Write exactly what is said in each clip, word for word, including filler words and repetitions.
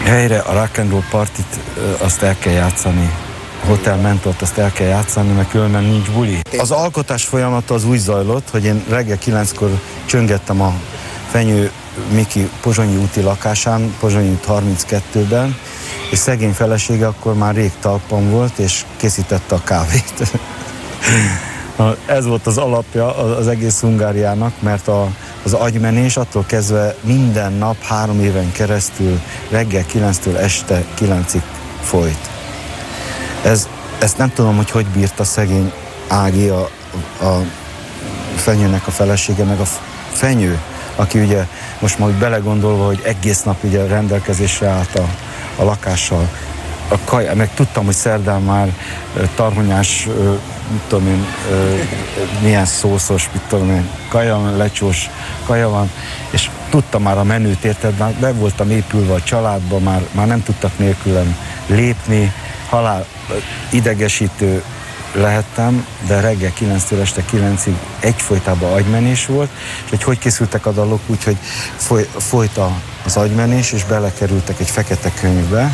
helyre a rock and roll partit azt el kell játszani. Hotel Mentort azt el kell játszani, mert különben nincs buli. Az alkotás folyamata az úgy zajlott, hogy én reggel kilenckor csöngettem a Fenyő Miki Pozsonyi úti lakásán, Pozsonyi út harminckettőben, és szegény felesége akkor már rég talpon volt, és készítette a kávét. Ez volt az alapja az egész Hungáriának, mert a, az agymenés attól kezdve minden nap, három éven keresztül, reggel kilenctől este kilencig folyt. Ez, ezt nem tudom, hogy hogy bírta szegény Ági, a, a Fenyőnek a felesége, meg a Fenyő, aki ugye most már úgy belegondolva, hogy egész nap ugye rendelkezésre állt a, a lakással. A kaj, meg tudtam, hogy szerdán már tarhonyás, mit tudom én, milyen szószos, mit tudom én, kaja van, lecsós kaja van, és tudtam már a menüt, érted, már be voltam épülve a családba, már, már nem tudtak nélkülem lépni, halál idegesítő lehettem, de reggel kilenctől este kilencig egyfolytában agymenés volt, és hogy hogy készültek a dalok, úgyhogy foly, folyt az agymenés, és belekerültek egy fekete könyvbe,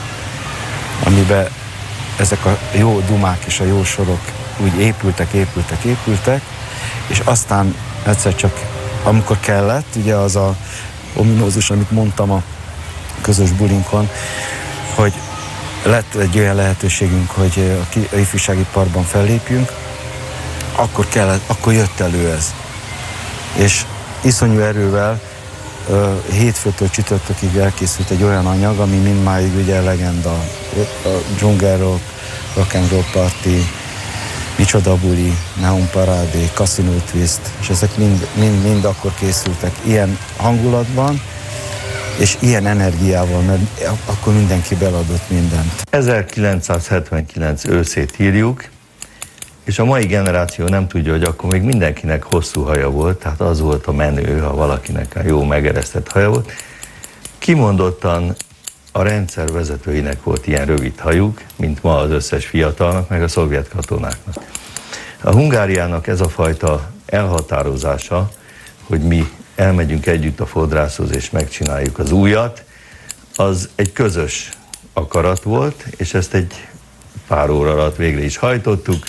amiben ezek a jó dumák és a jó sorok úgy épültek, épültek, épültek, és aztán egyszer csak, amikor kellett, ugye az a ominózus, amit mondtam a közös bulinkon, hogy lett egy olyan lehetőségünk, hogy a ifjúsági parkban fellépjünk, akkor kellett, akkor jött elő ez. És iszonyú erővel hétfőtől csütörtökig elkészült egy olyan anyag, ami mindmáig ugye legenda. A Jungle Rock, Rock and Roll Party, Micsoda Buli, Neon Parádé, Casino Twist, és ezek mind, mind, mind akkor készültek ilyen hangulatban, és ilyen energiával, mert akkor mindenki beladott mindent. ezerkilencszázhetvenkilenc őszét írjuk, és a mai generáció nem tudja, hogy akkor még mindenkinek hosszú haja volt, tehát az volt a menő, ha valakinek a jó megeresztett haja volt. Kimondottan a rendszer vezetőinek volt ilyen rövid hajuk, mint ma az összes fiatalnak, meg a szovjet katonáknak. A Hungáriának ez a fajta elhatározása, hogy mi elmegyünk együtt a fodrászhoz és megcsináljuk az újat, az egy közös akarat volt, és ezt egy pár óra alatt végre is hajtottuk.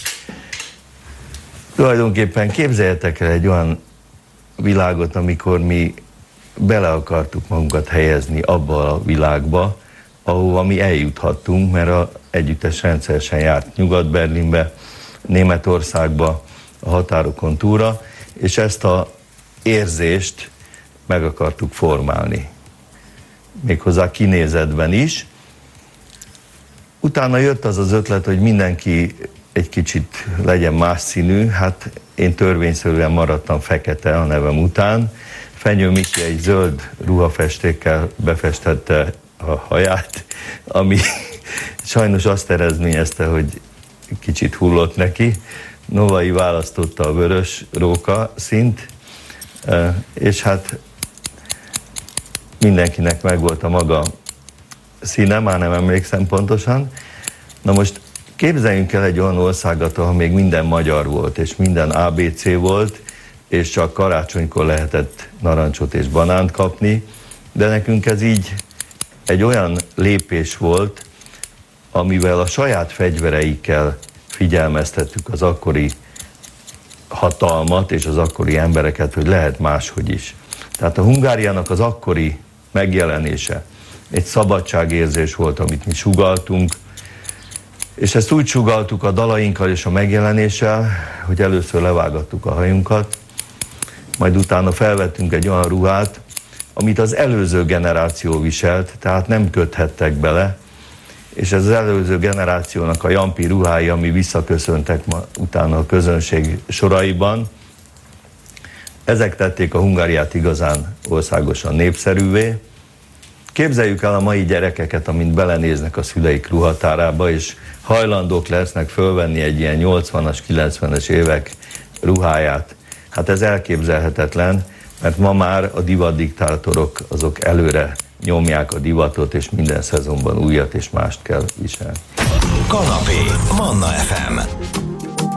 Tulajdonképpen képzeljetek el egy olyan világot, amikor mi bele akartuk magunkat helyezni abba a világba, ahova mi eljuthattunk, mert az együttes rendszeresen járt Nyugat-Berlinbe, Németországba, a határokon túlra, és ezt a érzést meg akartuk formálni. Méghozzá kinézetben is. Utána jött az az ötlet, hogy mindenki egy kicsit legyen más színű, hát én törvényszerűen maradtam fekete a nevem után. Fenyő Miki egy zöld ruhafestékkel befestette a haját, ami sajnos azt eredményezte, hogy kicsit hullott neki. Novai választotta a vörös róka színt, és hát mindenkinek megvolt a maga színe, már nem emlékszem pontosan. Na most képzeljünk el egy olyan országot, ahol még minden magyar volt, és minden á bé cé volt, és csak karácsonykor lehetett narancsot és banánt kapni, de nekünk ez így egy olyan lépés volt, amivel a saját fegyvereikkel figyelmeztettük az akkori hatalmat és az akkori embereket, hogy lehet máshogy is. Tehát a Hungáriának az akkori megjelenése egy szabadságérzés volt, amit mi sugalltunk, és ezt úgy sugalltuk a dalainkkal és a megjelenéssel, hogy először levágattuk a hajunkat, majd utána felvettünk egy olyan ruhát, amit az előző generáció viselt, tehát nem köthettek bele, és ez az előző generációnak a jampi ruhái, ami visszaköszöntek ma, utána a közönség soraiban, ezek tették a Hungáriát igazán országosan népszerűvé. Képzeljük el a mai gyerekeket, amint belenéznek a szüleik ruhatárába, és hajlandók lesznek fölvenni egy ilyen nyolcvanas, kilencvenes évek ruháját. Hát ez elképzelhetetlen, mert ma már a divatdiktátorok azok előre nyomják a divatot, és minden szezonban újat és mást kell viselni. Kanapé, Manna ef em.